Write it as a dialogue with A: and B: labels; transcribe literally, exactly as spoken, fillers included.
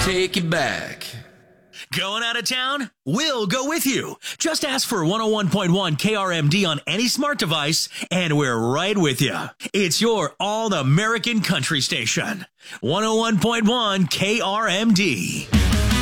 A: take it back.
B: Going out of town? We'll go with you. Just ask for one oh one point one K R M D on any smart device, and we're right with you. It's your all-American country station. one oh one point one K R M D.